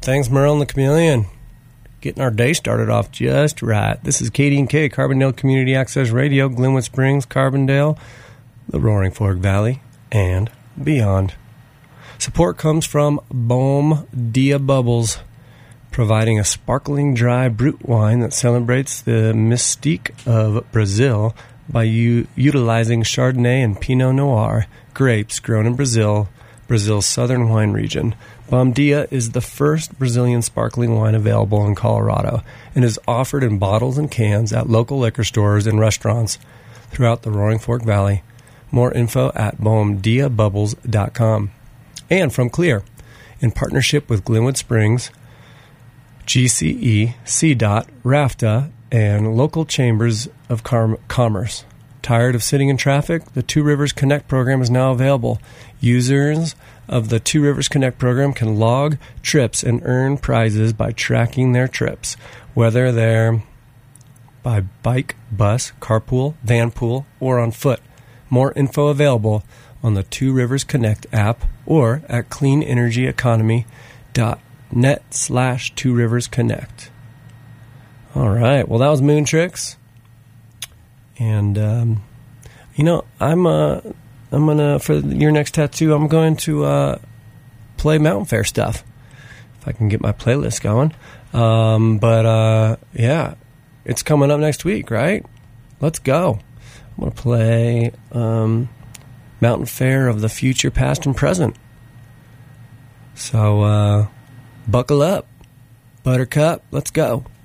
Thanks, Merle and the Chameleon. Getting our day started off just right. This is KD&K, Carbondale Community Access Radio, Glenwood Springs, Carbondale, the Roaring Fork Valley, and beyond. Support comes from Bom Dia Bubbles, providing a sparkling dry brut wine that celebrates the mystique of Brazil by utilizing Chardonnay and Pinot Noir, grapes grown in Brazil, Brazil's southern wine region. Bom Dia is the first Brazilian sparkling wine available in Colorado and is offered in bottles and cans at local liquor stores and restaurants throughout the Roaring Fork Valley. More info at bomdiabubbles.com. And from Clear, in partnership with Glenwood Springs, GCE, CDOT, RAFTA, and local chambers of commerce. Tired of sitting in traffic? The Two Rivers Connect program is now available. Users of the Two Rivers Connect program can log trips and earn prizes by tracking their trips, whether they're by bike, bus, carpool, vanpool, or on foot. More info available on the Two Rivers Connect app or at cleanenergyeconomy.net/Two Rivers Connect. All right. Well, that was Moon Tricks. And, I'm gonna, for your next tattoo, I'm going to play Mountain Fair stuff if I can get my playlist going. Yeah, it's coming up next week, right? Let's go. I'm gonna play Mountain Fair of the future, past, and present. So buckle up, Buttercup. Let's go.